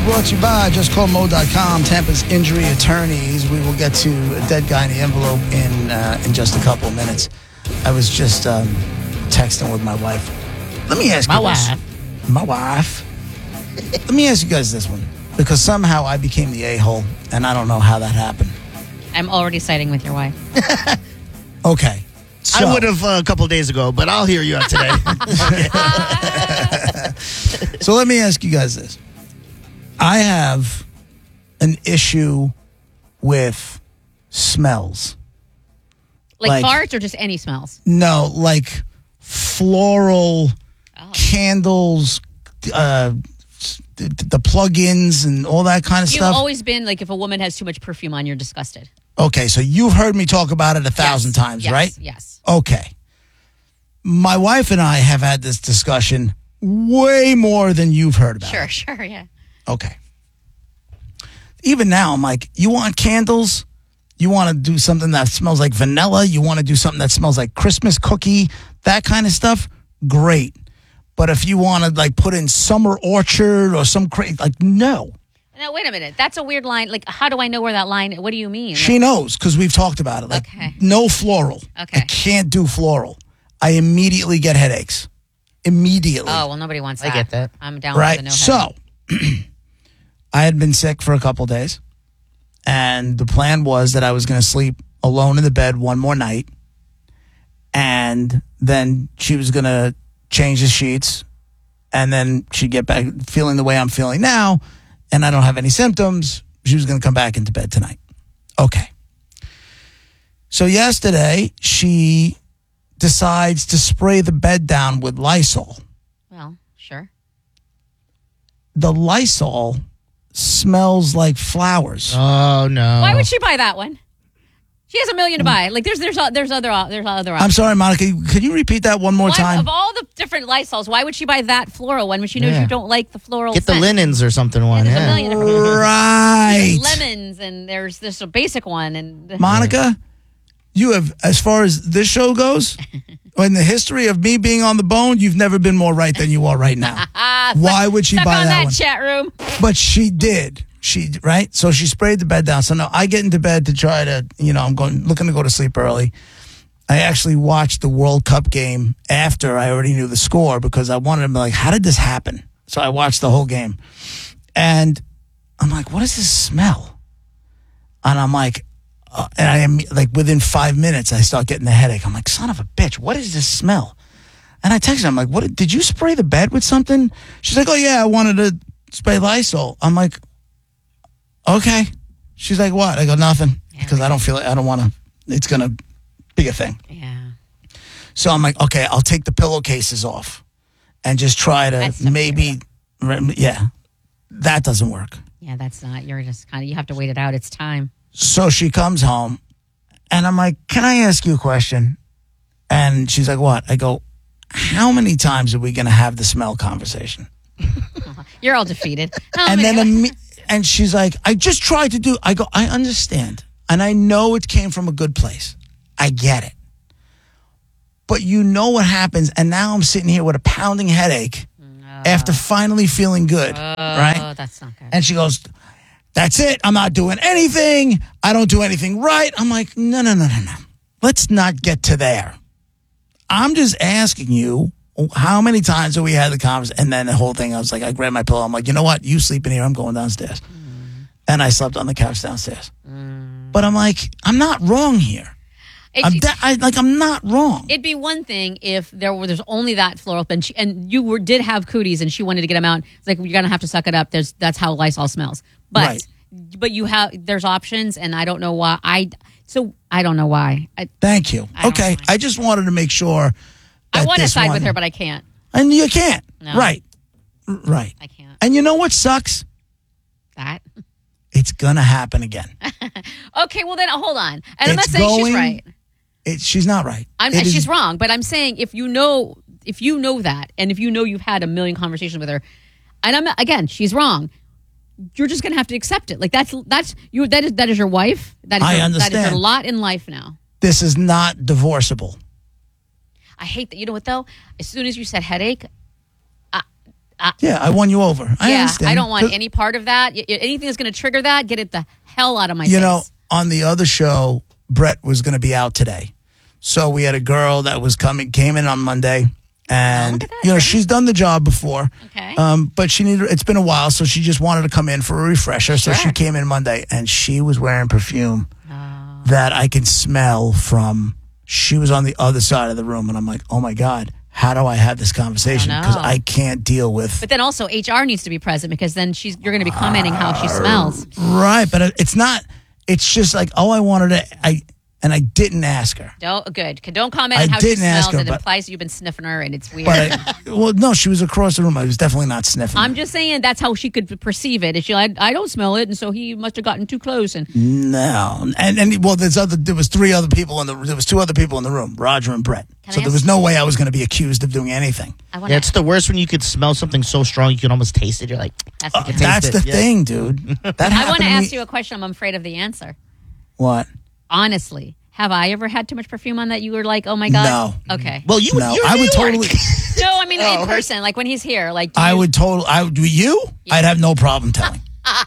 brought to you by JustCallMo.com, Tampa's injury attorneys. We will get to a dead guy in the envelope in just a couple of minutes. I was just texting with my wife. Let me ask you this. My wife. Let me ask you guys this one, because somehow I became the a-hole, and I don't know how that happened. I'm already siding with your wife. Okay. So, I would have a couple days ago, but I'll hear you out today. So let me ask you guys this. I have an issue with smells. Like farts or just any smells? No, like floral candles, the plug-ins and all that kind of stuff. You've always been like, if a woman has too much perfume on, you're disgusted. Okay, so you've heard me talk about it 1,000 times, right? Yes. Okay. My wife and I have had this discussion way more than you've heard about. Sure, yeah. Okay. Even now, I'm like, you want candles? You want to do something that smells like vanilla? You want to do something that smells like Christmas cookie? That kind of stuff? Great. But if you want to like put in Summer Orchard or some crazy, like, no. Now, wait a minute. That's a weird line. Like, how do I know where that line, what do you mean? She knows because we've talked about it. Like, okay. No floral. Okay. I can't do floral. I immediately get headaches. Immediately. Oh, well, nobody wants that. I get that. I'm down right? with the no So, I had been sick for a couple days, and the plan was that I was going to sleep alone in the bed one more night, and then she was going to change the sheets, and then she'd get back feeling the way I'm feeling now, and I don't have any symptoms. She was going to come back into bed tonight. Okay. So yesterday, she decides to spray the bed down with Lysol. Well, sure. The Lysol smells like flowers. Oh, no. Why would she buy that one? She has $1 million to buy. Like, there's other options. I'm sorry, Monica. Could you repeat that one more time? Of all the different Lysols, why would she buy that floral one when she knows you don't like the floral Get the scent? linens or something one. There's Yeah. $1 million different Right. lemons, and there's a basic one. And Monica, you have, as far as this show goes, in the history of me being on the bone, you've never been more right than you are right now. Why would she Stuck buy on that that one? chat room. But she did. Right? So she sprayed the bed down. So now I get into bed to try to, I'm looking to go to sleep early. I actually watched the World Cup game after I already knew the score because I wanted to be like, how did this happen? So I watched the whole game. And I'm like, what is this smell? And I'm like, and I am like, within 5 minutes, I start getting the headache. I'm like, son of a bitch, what is this smell? And I texted her, I'm like, what? Did you spray the bed with something? She's like, oh yeah, I wanted to spray Lysol. I'm like, okay. She's like, what? I go, nothing. Because I don't feel it. I don't want to. It's going to be a thing. Yeah. So I'm like, okay, I'll take the pillowcases off and just try to maybe, yeah. That doesn't work. Yeah, that's not. You're just kind of, you have to wait it out. It's time. So she comes home and I'm like, can I ask you a question? And she's like, what? I go, how many times are we going to have the smell conversation? You're all defeated. And then and she's like, I just tried to do. I go, I understand. And I know it came from a good place. I get it. But you know what happens. And now I'm sitting here with a pounding headache after finally feeling good. Right? Oh, that's not good. And she goes, that's it. I'm not doing anything. I don't do anything right. I'm like, no. Let's not get to there. I'm just asking you, how many times have we had the conversation? And then the whole thing, I was like, I grabbed my pillow. I'm like, you know what? You sleep in here. I'm going downstairs. And I slept on the couch downstairs. But I'm like, I'm not wrong here. I'm not wrong. It'd be one thing if there's only that floral, and you did have cooties, and she wanted to get them out. It's like, you're gonna have to suck it up. That's how Lysol smells. But there's options, and I don't know why. I don't know why. Thank you. Okay, I just wanted to make sure. I want to side with her, but I can't. And you can't. No. Right. I can't. And you know what sucks? That. It's gonna happen again. Okay, well then hold on. And I'm not saying she's right. She's not right. She's wrong, but I'm saying if you know that, and if you know you've had a million conversations with her, and she's wrong. You're just gonna have to accept it. Like that's you. That is your wife. I understand. That is her lot in life now. This is not divorceable. I hate that. You know what though? As soon as you said headache, Yeah, I won you over. I understand. I don't want any part of that. Anything that's going to trigger that, get it the hell out of my face. You know, on the other show, Brett was going to be out today. So we had a girl that came in on Monday. And, she's done the job before. Okay. But it's been a while, so she just wanted to come in for a refresher. Sure. So she came in Monday, and she was wearing perfume that I can smell from. She was on the other side of the room, and I'm like, oh, my God. How do I have this conversation? Because I can't deal with. But then also HR needs to be present because then you're going to be commenting how she smells. Right, but it's not. It's just like, oh, I wanted to. And I didn't ask her. Good. Don't comment on how she smells. It implies you've been sniffing her, and it's weird. Well, no, she was across the room. I was definitely not sniffing. I'm just saying that's how she could perceive it. Is she like, I don't smell it, and so he must have gotten too close. And no, and well, there was two other people in the room, Roger and Brett. So there was no way I was going to be accused of doing anything. It's the worst when you could smell something so strong you can almost taste it. You're like, that's the thing, dude. I want to ask you a question. I'm afraid of the answer. What? Honestly, have I ever had too much perfume on that you were like, oh my God? No. Okay. Well, I would totally. No, I mean in person, like when he's here. Like I would totally. I'd have no problem telling.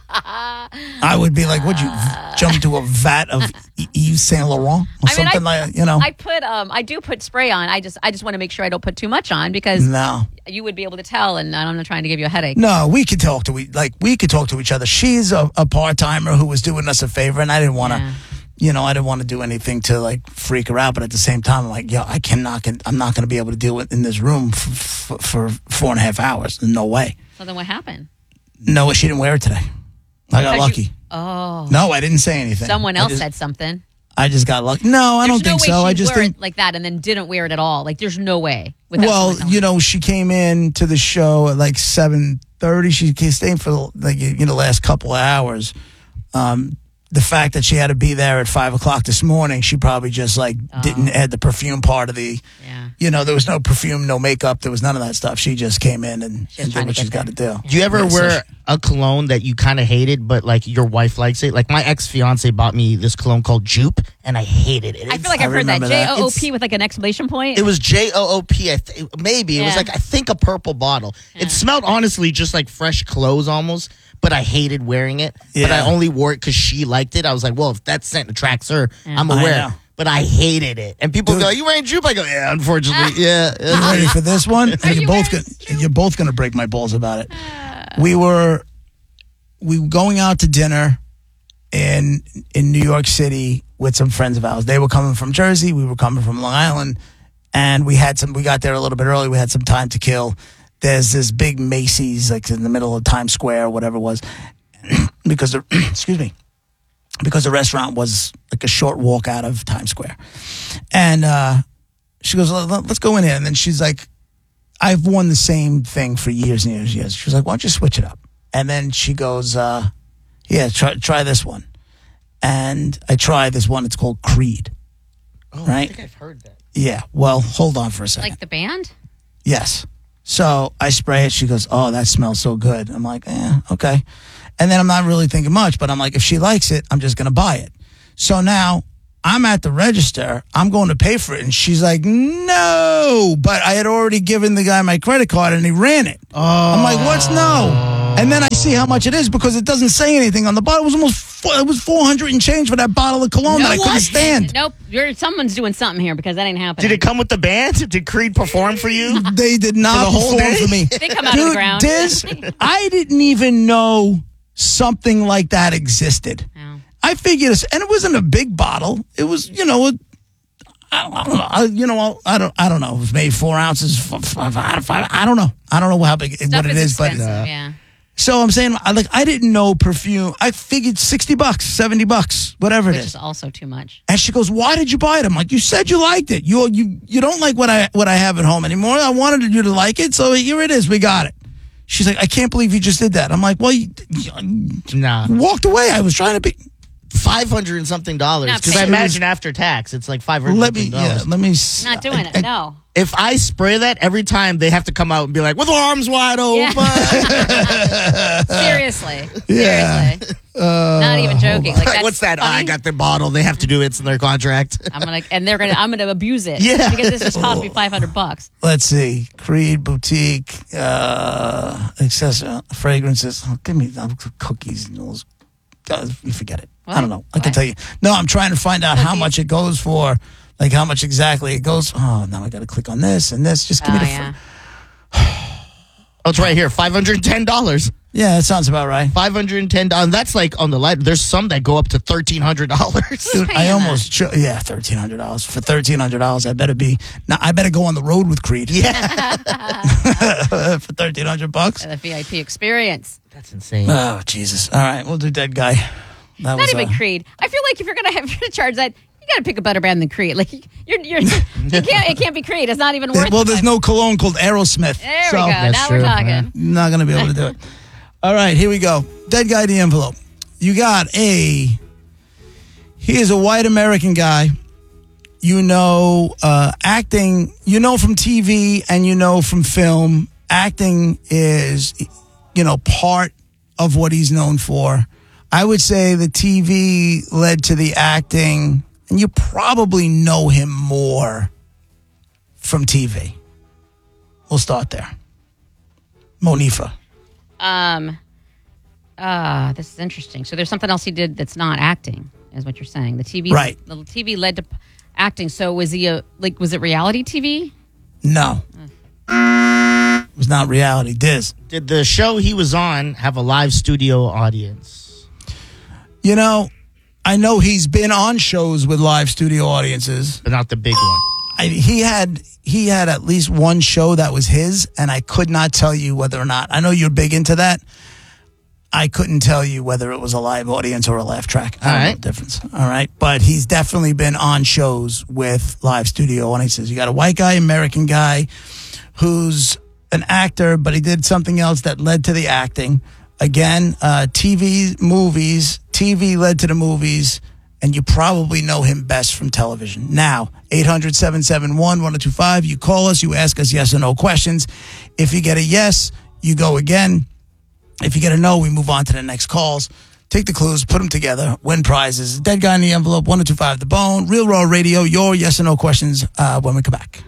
I would be like, would you jump into a vat of Yves Saint Laurent or something like, I do put spray on. I just want to make sure I don't put too much on because you would be able to tell, and I'm not trying to give you a headache. No, we could talk to each other. She's a part timer who was doing us a favor, and I didn't want to. I didn't want to do anything to like freak her out, but at the same time, I'm like, I'm not going to be able to deal with in this room for 4.5 hours. No way. So then what happened? No, she didn't wear it today. I got lucky. No, I didn't say anything. Someone else said something. I just got lucky. No, I don't think so. I just think it like that and then didn't wear it at all. Like there's no way. Well, she came in to the show at like 7:30. She stayed for the last couple of hours. The fact that she had to be there at 5 o'clock this morning, she probably just didn't add the perfume part of the. Yeah. There was no perfume, no makeup. There was none of that stuff. She just came in and did what she's got to do. Do you ever wear a cologne that you kind of hated, but like your wife likes it? Like my ex-fiance bought me this cologne called Jupe, and I hated it. I feel like I've heard that. JOOP with like an exclamation point. It was JOOP. Maybe. It was like, I think a purple bottle. Yeah. It smelled honestly just like fresh clothes almost. But I hated wearing it. Yeah. But I only wore it because she liked it. I was like, well, if that scent attracts her, I'm aware. But I hated it. And people go, you wearing Jupe? I go, yeah, unfortunately. Yeah. You ready for this one? You're both going to break my balls about it. We were going out to dinner in New York City with some friends of ours. They were coming from Jersey. We were coming from Long Island. And we got there a little bit early. We had some time to kill. There's this big Macy's, like in the middle of Times Square, or whatever it was, because the restaurant was like a short walk out of Times Square. And she goes, let's go in here. And then she's like, I've worn the same thing for years and years and years. She was like, why don't you switch it up? And then she goes, try this one. And I tried this one. It's called Creed. Oh, right? I think I've heard that. Yeah. Well, hold on for a second. Like the band? Yes. So I spray it. She goes, oh, that smells so good. I'm like, okay. And then I'm not really thinking much, but I'm like, if she likes it, I'm just going to buy it. So now I'm at the register. I'm going to pay for it. And she's like, no. But I had already given the guy my credit card and he ran it. Oh. I'm like, what's no? And then I see how much it is because it doesn't say anything on the bottle. It was 400 and change for that bottle of cologne that I couldn't stand. Nope. Someone's doing something here because that ain't happening. Did it come with the band? Did Creed perform for you? They did not perform for me. They come out of the ground. Diz, I didn't even know something like that existed. Oh. I figured this, and it wasn't a big bottle. It was, I don't know. I don't know. It was maybe 4 ounces, 5. I don't know. I don't know how big what it is, but yeah. So I'm saying, I didn't know perfume. I figured $60, $70, whatever it is. Which is also too much. And she goes, "Why did you buy it?" I'm like, "You said you liked it. You don't like what I have at home anymore. I wanted you to like it, so here it is. We got it." She's like, "I can't believe you just did that." I'm like, "Well, you nah." walked away. I was trying to be." $500 and something Not because I paying. imagine after tax it's like $500. Let me. Not doing it. No. If I spray that every time, they have to come out and be like, with arms wide open. Seriously. Yeah. Seriously. Not even joking. Like, that's What's that? Oh, funny. I got the bottle. They have to do it. It's in their contract. I'm gonna abuse it. Yeah. Because this just cost me $500. Let's see. Creed Boutique, accessory fragrances. Oh, give me cookies and those. You forget it. What? I don't know. I can What? tell you. No, I'm trying to find out how Cookies? much it goes for. Like how much exactly it goes. Oh, now I got to click on this and this. Just give me the. Yeah. Oh, it's right here. $510. Yeah, that sounds about right. $510. That's like on the light. There's some that go up to $1,300. Dude, I paying almost $1,300 for $1,300. I better go on the road with Creed. Yeah. For $1,300. The VIP experience. That's insane. Oh Jesus! All right, we'll do Dead Guy. That Not even Creed. I feel like if you're gonna charge that, you got to pick a better brand than Creed. Like it can't be Creed. It's not even worth. Well, it. there's no cologne called Aerosmith. There we so go. That's Now true, we're talking. yeah. not going to be able to do it. All right, here we go. Dead Guy the envelope. You got he is a white American guy. Acting, from TV and from film. Acting is, part of what he's known for. I would say the TV led to the acting, and you probably know him more from TV. We'll start there. Monifa. This is interesting. So there's something else he did that's not acting, is what you're saying. The TV, Right. The TV led to acting. So was he was it reality TV? No. It was not reality. Diz. Did the show he was on have a live studio audience? I know he's been on shows with live studio audiences. But not the big one. He had at least one show that was his, and I could not tell you whether or not. I know you're big into that. I couldn't tell you whether it was a live audience or a laugh track. I don't know the difference. All right. But he's definitely been on shows with live studio audiences. You got a white guy, American guy, who's an actor, but he did something else that led to the acting. Again, TV, movies, TV led to the movies, and you probably know him best from television. Now, 800-771-1025, you call us, you ask us yes or no questions. If you get a yes, you go again. If you get a no, we move on to the next calls. Take the clues, put them together, win prizes. Dead Guy in the Envelope, 1025 The Bone, Real Raw Radio, your yes or no questions when we come back.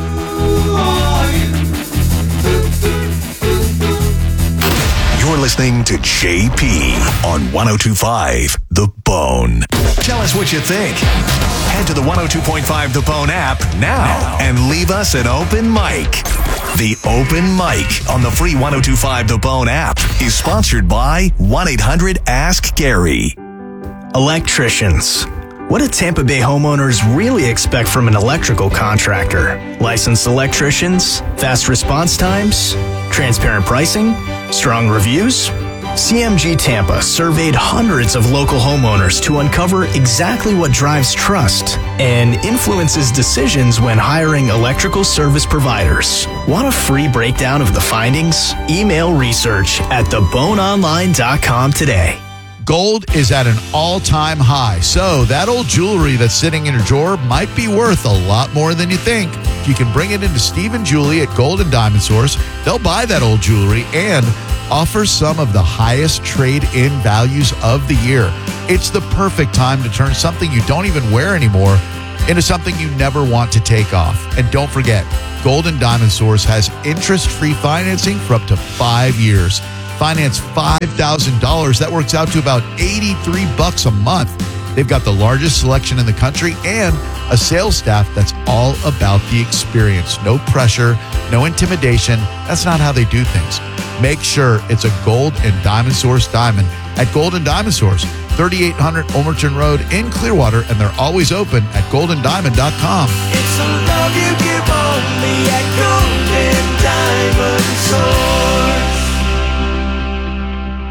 You're listening to JP on 1025 The Bone. Tell us what you think. Head to the 102.5 The Bone app now and leave us an open mic. The Open Mic on the free 1025 The Bone app is sponsored by 1-800-ASK-GARY. Electricians. What do Tampa Bay homeowners really expect from an electrical contractor? Licensed electricians? Fast response times? Transparent pricing? Strong reviews? CMG Tampa surveyed hundreds of local homeowners to uncover exactly what drives trust and influences decisions when hiring electrical service providers. Want a free breakdown of the findings? Email research at theboneonline.com today. Gold is at an all-time high, so that old jewelry that's sitting in your drawer might be worth a lot more than you think. If you can bring it into Steve and Julie at Gold and Diamond Source, they'll buy that old jewelry and offer some of the highest trade-in values of the year. It's the perfect time to turn something you don't even wear anymore into something you never want to take off. And don't forget, Gold and Diamond Source has interest-free financing for up to 5 years. Finance $5,000. That works out to about $83 a month. They've got the largest selection in the country and a sales staff that's all about the experience. No pressure, no intimidation. That's not how they do things. Make sure it's a Gold and Diamond Source diamond at Gold and Diamond Source, 3800 Omerton Road in Clearwater, and they're always open at goldendiamond.com. It's a love you give only at Gold and Diamond Source. Make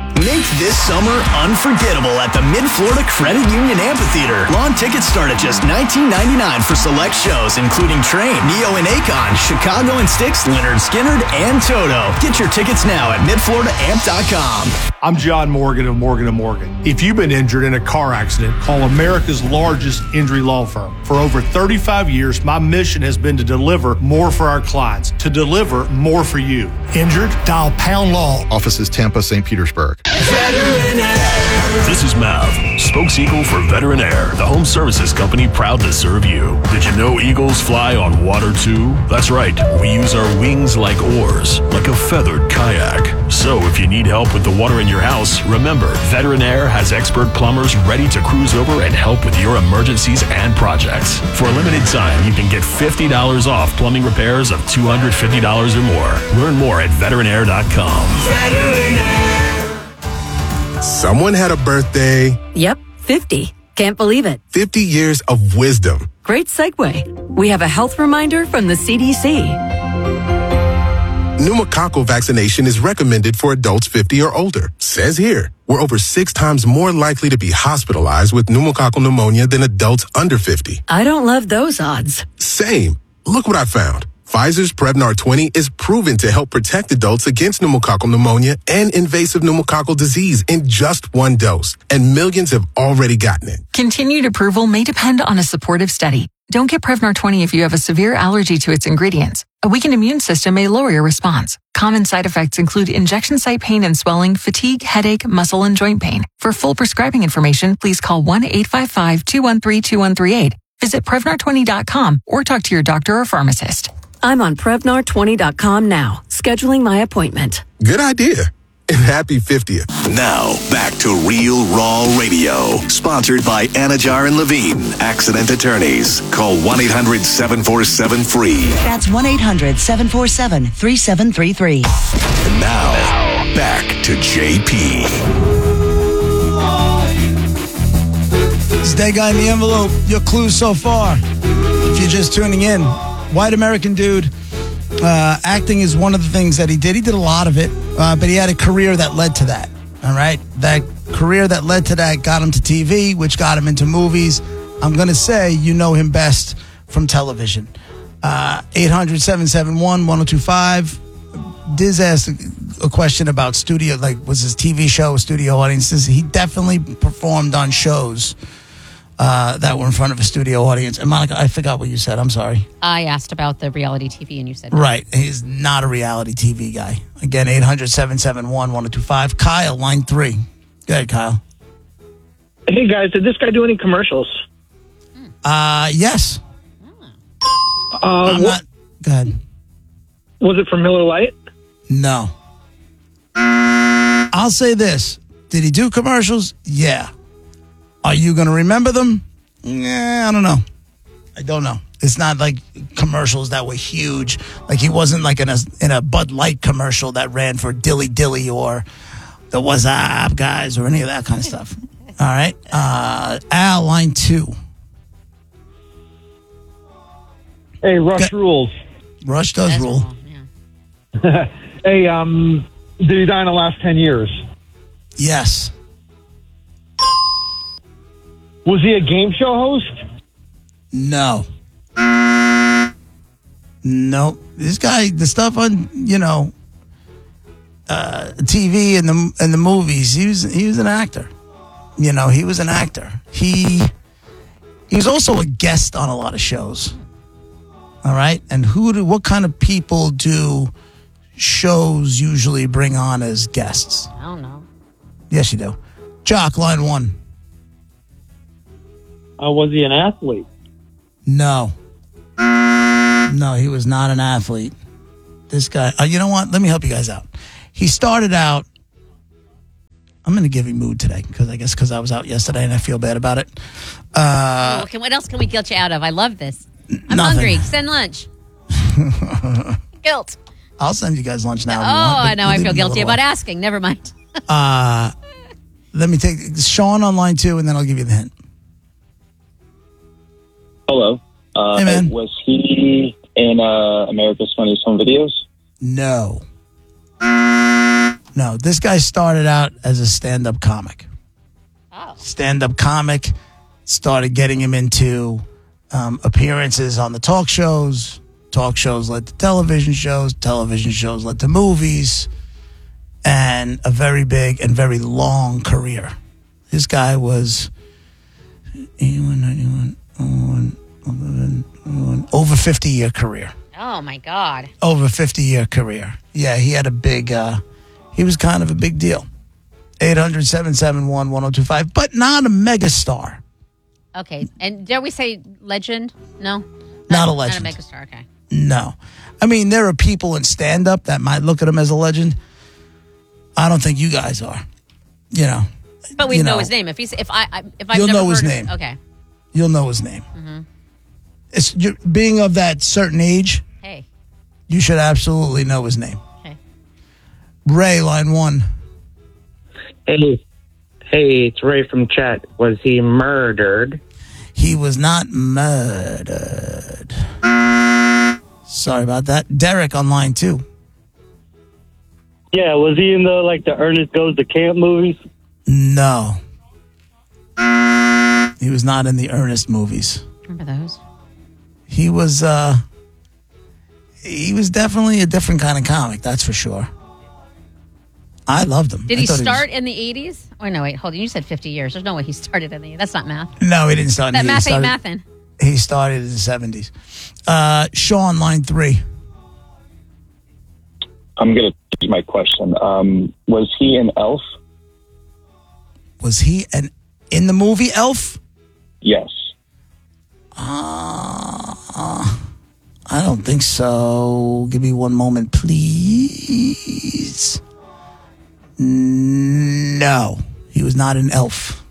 Make this summer unforgettable at the Mid-Florida Credit Union Amphitheater. Lawn tickets start at just $19.99 for select shows, including Train, Neo and Akon, Chicago and Styx, Leonard Skinner, and Toto. Get your tickets now at midfloridaamp.com. I'm John Morgan of Morgan & Morgan. If you've been injured in a car accident, call America's largest injury law firm. For over 35 years, my mission has been to deliver more for our clients, to deliver more for you. Injured? Dial Pound Law. Offices Tampa, St. Petersburg. This is Mav, spokes-eagle for Veteran Air, the home services company proud to serve you. Did you know eagles fly on water too? That's right, we use our wings like oars, like a feathered kayak. So if you need help with the water in your house, remember, Veteran Air has expert plumbers ready to cruise over and help with your emergencies and projects. For a limited time, you can get $50 off plumbing repairs of $250 or more. Learn more at veteranair.com. Veteran Air. Someone had a birthday. Yep, 50. Can't believe it. 50 years of wisdom. Great segue. We have a health reminder from the CDC. Pneumococcal vaccination is recommended for adults 50 or older. Says here, we're over 6 times more likely to be hospitalized with pneumococcal pneumonia than adults under 50. I don't love those odds. Same. Look what I found. Pfizer's Prevnar 20 is proven to help protect adults against pneumococcal pneumonia and invasive pneumococcal disease in just 1 dose, and millions have already gotten it. Continued approval may depend on a supportive study. Don't get Prevnar 20 if you have a severe allergy to its ingredients. A weakened immune system may lower your response. Common side effects include injection site pain and swelling, fatigue, headache, muscle, and joint pain. For full prescribing information, please call 1-855-213-2138. Visit Prevnar20.com or talk to your doctor or pharmacist. I'm on Prevnar20.com now, scheduling my appointment. Good idea. And happy 50th. Now, back to Real Raw Radio. Sponsored by Anajar and Levine, accident attorneys. Call 1-800-747-FREE. That's 1-800-747-3733. And now, back to JP. It's that guy in the envelope. Your clues so far. If you're just tuning in, white American dude. Acting is one of the things that he did. He did a lot of it, but he had a career that led to that. All right? That career that led to that got him to TV, which got him into movies. I'm going to say you know him best from television. 800-771-1025. Diz asked a question about studio, like, was his TV show studio audiences? He definitely performed on shows that were in front of a studio audience. And Monica, I forgot what you said. I'm sorry. I asked about the reality TV and you said no. Right. He's not a reality TV guy. Again, 800-771-1025. Kyle, line 3. Go ahead, Kyle. Hey, guys, did this guy do any commercials? Yes. I'm not. Go ahead. Was it for Miller Lite? No. I'll say this. Did he do commercials? Yeah. Are you going to remember them? I don't know. I don't know. It's not like commercials that were huge. Like he wasn't like in a Bud Light commercial that ran for Dilly Dilly or the What's Up guys or any of that kind of stuff. All right. Al, line 2. Hey, Rush rules. Rush does rule. Yeah. Hey, did he die in the last 10 years? Yes. Was he a game show host? No. No. This guy, the stuff on, TV and the movies, he was an actor. He was an actor. He was also a guest on a lot of shows. All right? And what kind of people do shows usually bring on as guests? I don't know. Yes, you do. Jock, line 1. Was he an athlete? No. No, he was not an athlete. This guy, you know what? Let me help you guys out. He started out, I'm going to give you mood today because I was out yesterday and I feel bad about it. What else can we guilt you out of? I love this. I'm hungry. Send lunch. Guilt. I'll send you guys lunch now. I know. I feel guilty about asking. Never mind. Let me take Sean on line 2 and then I'll give you the hint. Hello. Hey, man. Was he in America's Funniest Home Videos? No. No, this guy started out as a stand-up comic. Oh. Stand-up comic, started getting him into appearances on the talk shows. Talk shows led to television shows. Television shows led to movies. And a very big and very long career. This guy was over 50-year career. Oh, my God. Over 50-year career. Yeah, he had a big, he was kind of a big deal. 800-771-1025, but not a megastar. Okay. And dare we say legend? No? Not a legend. Not a megastar, okay. No. I mean, there are people in stand-up that might look at him as a legend. I don't think you guys are. You know. But we know his name. If I've you'll never know his heard name. Okay. You'll know his name. Mm-hmm. It's being of that certain age. Hey. You should absolutely know his name. Okay. Ray, line 1. Hey, it's Ray from chat. Was he murdered? He was not murdered. Sorry about that. Derek on line 2. Yeah, was he in the Ernest Goes to Camp movies? No. He was not in the Ernest movies. Remember those? He was definitely a different kind of comic, that's for sure. I loved him. Did he start in the 80s? Oh, no, wait, hold on. You said 50 years. There's no way he started in the 80s. That's not math. No, he didn't start in that the 80s. math ain't mathin'. He started in the 70s. Sean, line 3. I'm going to repeat my question. Was he an elf? Was he in the movie Elf? Yes. I don't think so. Give me one moment, please. No, he was not an elf.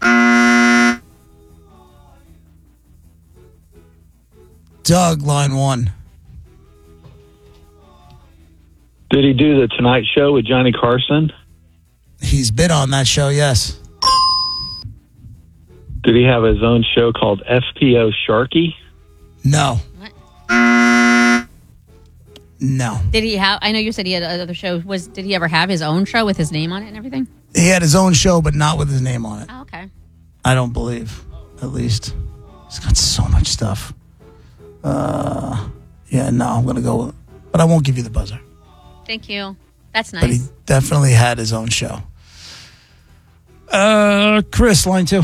Doug, line 1. Did he do the Tonight Show with Johnny Carson? He's been on that show, yes. Did he have his own show called FPO Sharky? No. No. Did he have? I know you said he had other shows. Did he ever have his own show with his name on it and everything? He had his own show, but not with his name on it. Oh, okay. I don't believe, at least. He's got so much stuff. Yeah, no, I'm going to go with, but I won't give you the buzzer. Thank you. That's nice. But he definitely had his own show. Chris, line 2.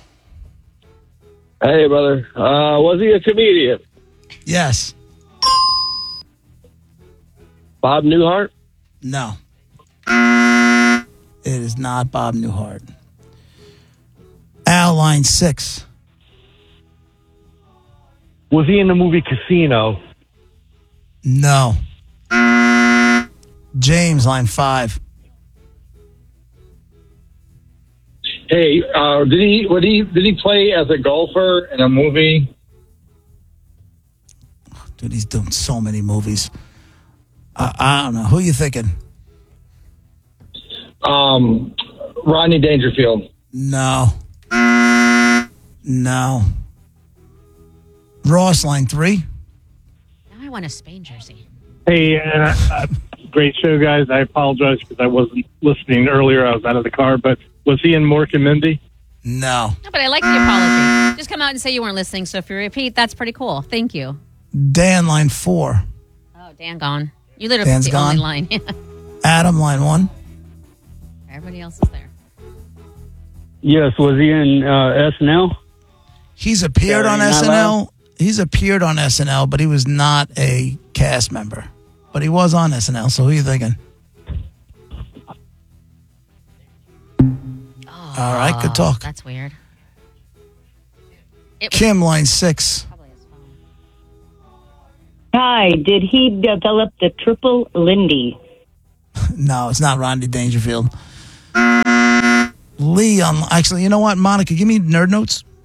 Hey, brother. Was he a comedian? Yes. Bob Newhart? No. It is not Bob Newhart. Al, line 6. Was he in the movie Casino? No. James, line 5. Hey, did he play as a golfer in a movie? Dude, he's doing so many movies. I don't know. Who are you thinking? Rodney Dangerfield. No. No. Ross, line 3. Now I want a Spain jersey. Hey, great show, guys. I apologize because I wasn't listening earlier. I was out of the car. But was he in Mork and Mindy? No. No, but I like the apology. Just come out and say you weren't listening. So if you repeat, that's pretty cool. Thank you. Dan, line 4. Oh, Dan gone. You literally Dan's put the gone? only line. Adam, line 1. Everybody else is there. Yes, was he in SNL? He's appeared on SNL. He's appeared on SNL, but he was not a cast member. But he was on SNL, so who are you thinking? All right, good talk. That's weird. Kim, line 6. Hi, did he develop the triple Lindy? No, it's not Rodney Dangerfield. Lee, actually, you know what, Monica, give me nerd notes.